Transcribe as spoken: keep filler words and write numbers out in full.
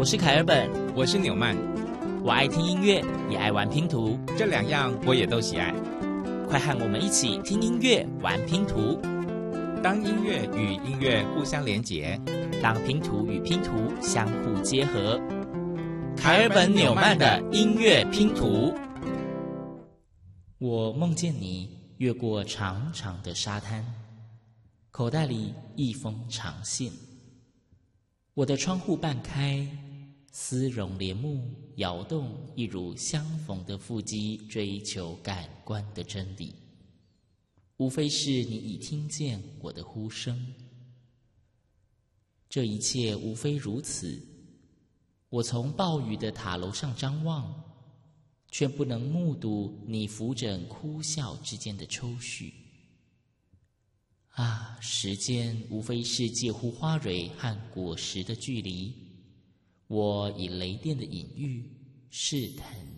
我是凯尔本， 我是纽曼。 我爱听音乐，也爱玩拼图， 这两样我也都喜爱。 快和我们一起听音乐、玩拼图。 当音乐与音乐互相连结， 让拼图与拼图相互结合。凯尔本纽曼的音乐拼图。我梦见你越过长长的沙滩，口袋里一封长信。我的窗户半开，丝绒帘幕摇动，一如相逢的腹肌，追求感官的真理。无非是你已听见我的呼声。这一切无非如此。我从暴雨的塔楼上张望，却不能目睹你扶枕哭笑之间的抽搐。啊，时间无非是介乎花蕊和果实的距离。我以雷电的隐喻试探